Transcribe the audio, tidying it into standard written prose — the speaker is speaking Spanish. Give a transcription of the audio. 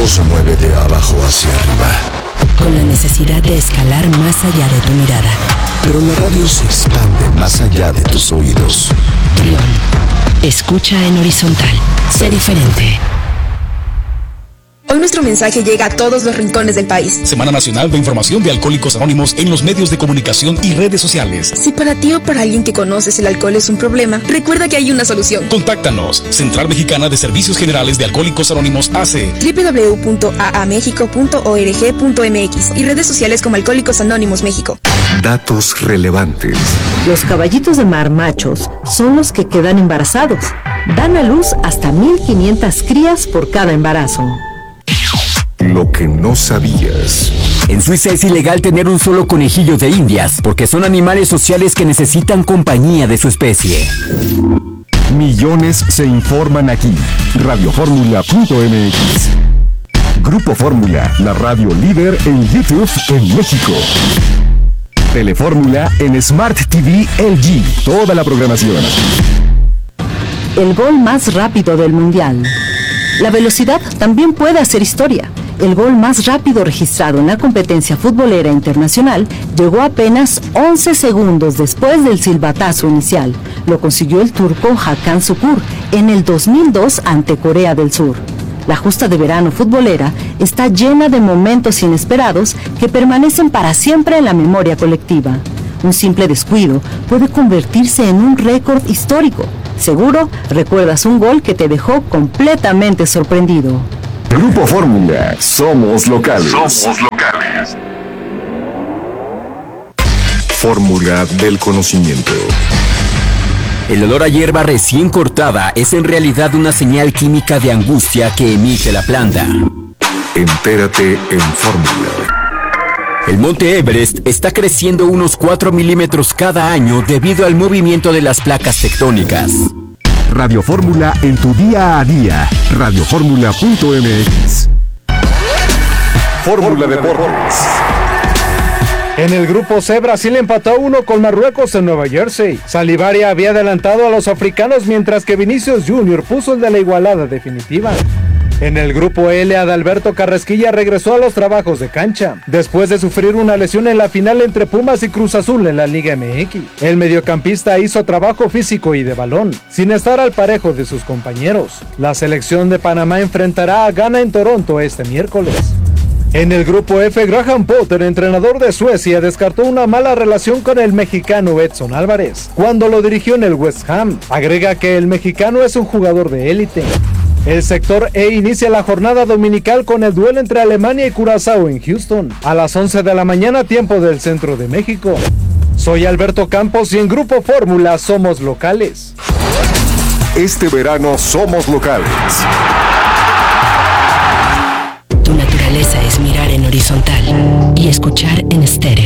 Todo se mueve de abajo hacia arriba, con la necesidad de escalar más allá de tu mirada. pero la radio se expande más allá de tus oídos. Trión, escucha en horizontal. Sé diferente. Hoy nuestro mensaje llega a todos los rincones del país. Semana Nacional de Información de Alcohólicos Anónimos en los medios de comunicación y redes sociales. Si para ti o para alguien que conoces el alcohol es un problema, recuerda que hay una solución. Contáctanos. Central Mexicana de Servicios Generales de Alcohólicos Anónimos AC. www.aamexico.org.mx y redes sociales como Alcohólicos Anónimos México. Datos relevantes. Los caballitos de mar machos son los que quedan embarazados. Dan a luz hasta 1,500 crías por cada embarazo. Lo que no sabías. En Suiza es ilegal tener un solo conejillo de indias, porque son animales sociales que necesitan compañía de su especie. Millones se informan aquí. Radioformula.mx. Grupo Fórmula, la radio líder en YouTube en México. Telefórmula en Smart TV LG. Toda la programación. El gol más rápido del mundial. La velocidad también puede hacer historia. El gol más rápido registrado en la competencia futbolera internacional llegó apenas 11 segundos después del silbatazo inicial. Lo consiguió el turco Hakan Şükür en el 2002 ante Corea del Sur. La justa de verano futbolera está llena de momentos inesperados que permanecen para siempre en la memoria colectiva. Un simple descuido puede convertirse en un récord histórico. Seguro recuerdas un gol que te dejó completamente sorprendido. Grupo Fórmula, somos locales. Somos locales. Fórmula del conocimiento. El olor a hierba recién cortada es en realidad una señal química de angustia que emite la planta. Entérate en Fórmula. El monte Everest está creciendo unos 4 milímetros cada año debido al movimiento de las placas tectónicas. Radio Fórmula en tu día a día. Radioformula.mx. Fórmula Deportes. En el grupo C, Brasil empató 1 con Marruecos en Nueva Jersey. Salivari había adelantado a los africanos mientras que Vinicius Jr. puso el de la igualada definitiva. En el grupo L, Adalberto Carrasquilla regresó a los trabajos de cancha, después de sufrir una lesión en la final entre Pumas y Cruz Azul en la Liga MX. El mediocampista hizo trabajo físico y de balón, sin estar al parejo de sus compañeros. La selección de Panamá enfrentará a Ghana en Toronto este miércoles. En el grupo F, Graham Potter, entrenador de Suecia, descartó una mala relación con el mexicano Edson Álvarez, cuando lo dirigió en el West Ham. Agrega que el mexicano es un jugador de élite. El sector E inicia la jornada dominical con el duelo entre Alemania y Curazao en Houston, a las 11 de la mañana, tiempo del centro de México. Soy Alberto Campos y en Grupo Fórmula somos locales. Este verano somos locales. Tu naturaleza es mirar en horizontal y escuchar en estéreo.